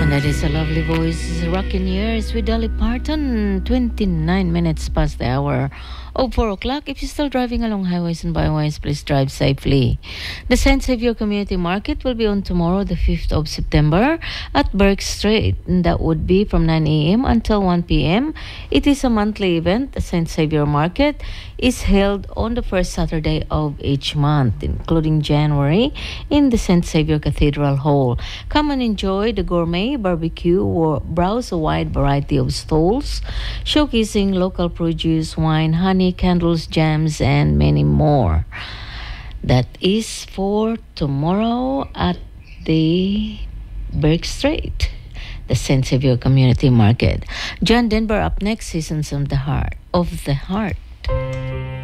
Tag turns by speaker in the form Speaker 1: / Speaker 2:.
Speaker 1: That is a lovely voice, rocking years with Dolly Parton. 29 minutes past the hour of 4 o'clock. If you're still driving along highways and byways, please drive safely. The St. Xavier Community Market will be on tomorrow, the 5th of September, at Burke Street. And that would be from 9 a.m. until 1 p.m. It is a monthly event. The St. Xavier Market is held on the first Saturday of each month, including January, in the St. Xavier Cathedral Hall. Come and enjoy the gourmet barbecue or browse a wide variety of stalls showcasing local produce, wine, honey, candles, jams, and many more. That is for tomorrow at the Burke Street, the St. Xavier Community Market. John Denver up next, Seasons of the Heart.